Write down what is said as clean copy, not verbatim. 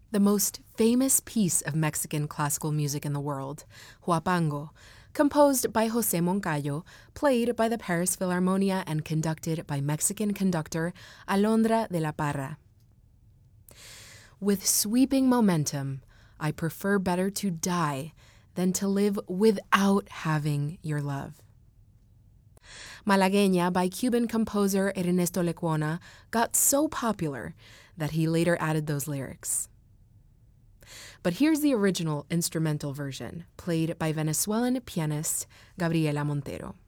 The most famous piece of Mexican classical music in the world, Huapango, composed by José Moncayo, played by the Paris Philharmonia and conducted by Mexican conductor Alondra de la Parra. With sweeping momentum, I prefer better to die than to live without having your love. Malagueña by Cuban composer Ernesto Lecuona got so popular that he later added those lyrics. But here's the original instrumental version, played by Venezuelan pianist Gabriela Montero.